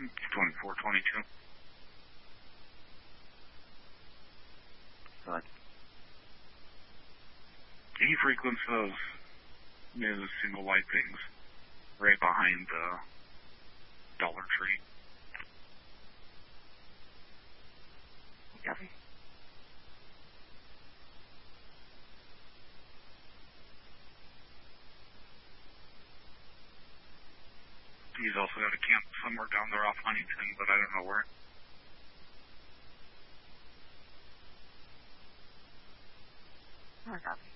2422. Good. He frequents those single white things right behind the Dollar Tree. Copy. He's also got a camp somewhere down there off Huntington, but I don't know where. Copy.